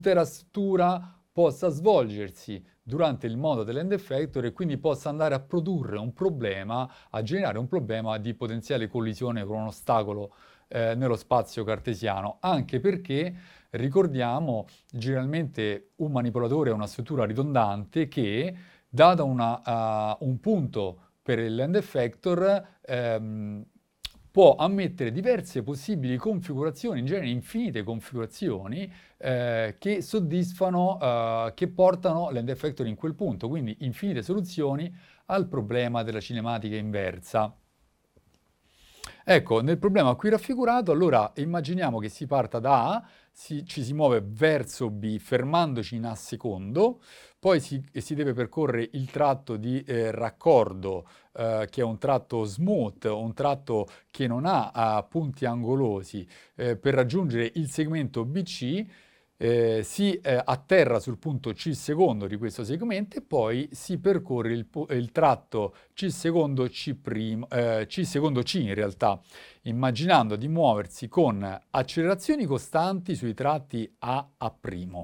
l'intera struttura possa svolgersi durante il modo dell'end effector e quindi possa andare a produrre un problema, a generare un problema di potenziale collisione con un ostacolo nello spazio cartesiano, anche perché ricordiamo generalmente un manipolatore è una struttura ridondante che, data un punto per l'end effector, può ammettere diverse possibili configurazioni, in genere infinite configurazioni, che soddisfano, che portano l'end effector in quel punto, quindi infinite soluzioni al problema della cinematica inversa. Ecco, nel problema qui raffigurato, allora immaginiamo che si parta da A, ci si muove verso B fermandoci in A secondo, poi si deve percorrere il tratto di raccordo, che è un tratto smooth, un tratto che non ha punti angolosi, per raggiungere il segmento BC. Si atterra sul punto C secondo di questo segmento e poi si percorre il tratto C secondo C, C secondo C in realtà, immaginando di muoversi con accelerazioni costanti sui tratti A a'.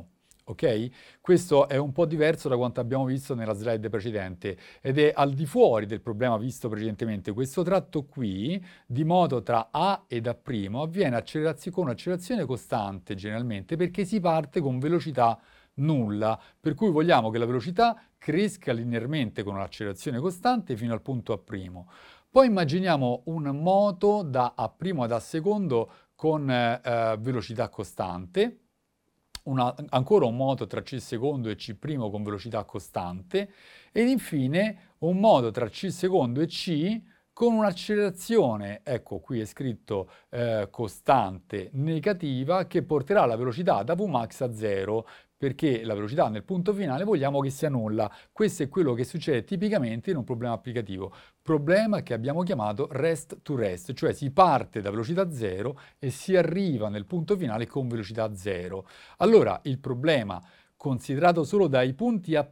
Ok? Questo è un po' diverso da quanto abbiamo visto nella slide precedente ed è al di fuori del problema visto precedentemente. Questo tratto qui, di moto tra A ed A' avviene con accelerazione costante generalmente perché si parte con velocità nulla, per cui vogliamo che la velocità cresca linearmente con un'accelerazione costante fino al punto A'. Poi immaginiamo un moto da A' ad A secondo con velocità costante, ancora un moto tra C secondo e C' con velocità costante, ed infine un moto tra C secondo e C con un'accelerazione, ecco qui è scritto costante negativa, che porterà la velocità da Vmax a 0, perché la velocità nel punto finale vogliamo che sia nulla. Questo è quello che succede tipicamente in un problema applicativo. Problema che abbiamo chiamato rest to rest, cioè si parte da velocità 0 e si arriva nel punto finale con velocità 0. Allora, il problema, considerato solo dai punti A'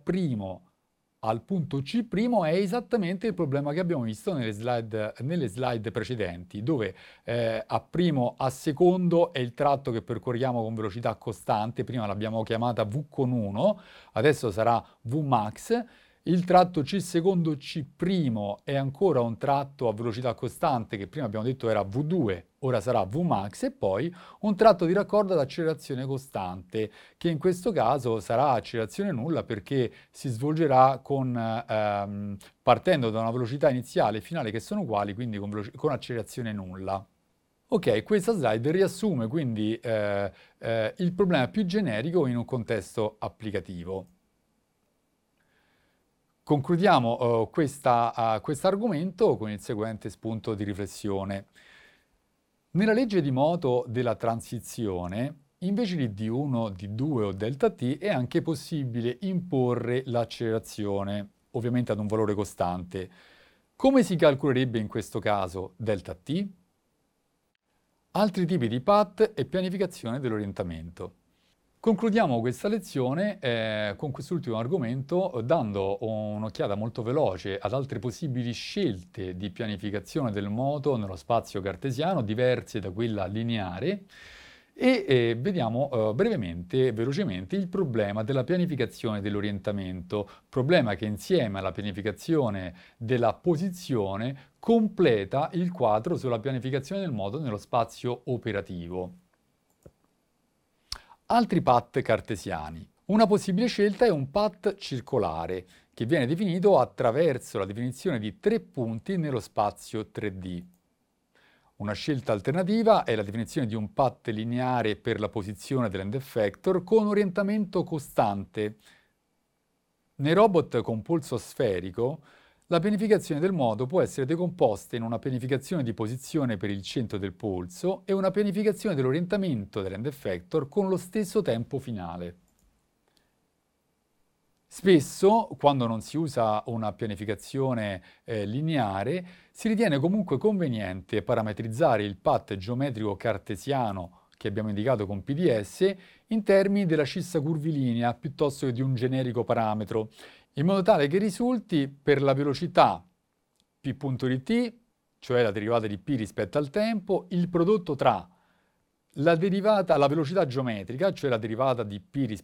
al punto C' è esattamente il problema che abbiamo visto nelle slide precedenti, dove A' a secondo è il tratto che percorriamo con velocità costante, prima l'abbiamo chiamata V con 1, adesso sarà Vmax. Il tratto C secondo C' è ancora un tratto a velocità costante che prima abbiamo detto era V2, ora sarà Vmax, e poi un tratto di raccordo ad accelerazione costante, che in questo caso sarà accelerazione nulla perché si svolgerà partendo da una velocità iniziale e finale che sono uguali, quindi con accelerazione nulla. Ok, questa slide riassume quindi il problema più generico in un contesto applicativo. Concludiamo questo argomento con il seguente spunto di riflessione. Nella legge di moto della transizione, invece di d1, d2 o ΔT, è anche possibile imporre l'accelerazione, ovviamente ad un valore costante. Come si calcolerebbe in questo caso ΔT? Altri tipi di path e pianificazione dell'orientamento. Concludiamo questa lezione con quest'ultimo argomento dando un'occhiata molto veloce ad altre possibili scelte di pianificazione del moto nello spazio cartesiano, diverse da quella lineare, e vediamo brevemente, velocemente, il problema della pianificazione dell'orientamento, problema che insieme alla pianificazione della posizione completa il quadro sulla pianificazione del moto nello spazio operativo. Altri path cartesiani. Una possibile scelta è un path circolare, che viene definito attraverso la definizione di 3 punti nello spazio 3D. Una scelta alternativa è la definizione di un path lineare per la posizione dell'end effector con orientamento costante. Nei robot con polso sferico, la pianificazione del moto può essere decomposta in una pianificazione di posizione per il centro del polso e una pianificazione dell'orientamento dell'end effector con lo stesso tempo finale. Spesso, quando non si usa una pianificazione lineare, si ritiene comunque conveniente parametrizzare il path geometrico cartesiano che abbiamo indicato con PDS in termini della scissa curvilinea piuttosto che di un generico parametro, in modo tale che risulti per la velocità p punto di t, cioè la derivata di p rispetto al tempo, il prodotto tra la velocità geometrica, cioè la derivata di p